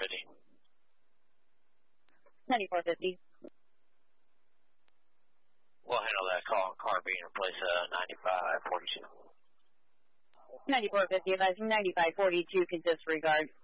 9450. 9450. We'll handle that call. Car being replaced 9542. 9450, advising 9542 can disregard.